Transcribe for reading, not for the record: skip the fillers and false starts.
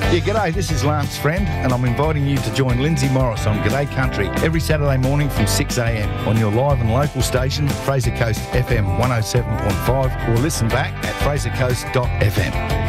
Yeah, g'day, this is Lance Friend, and I'm inviting you to join Lindsay Morris on G'day Country every Saturday morning from 6am on your live and local station, Fraser Coast FM 107.5, or listen back at frasercoast.fm.